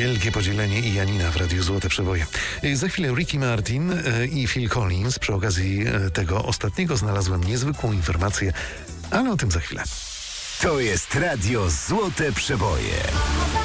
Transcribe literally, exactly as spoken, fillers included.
Wielkie podzielenie i Janina w Radiu Złote Przeboje. Za chwilę Ricky Martin i Phil Collins. Przy okazji tego ostatniego znalazłem niezwykłą informację, ale o tym za chwilę. To jest Radio Złote Przeboje.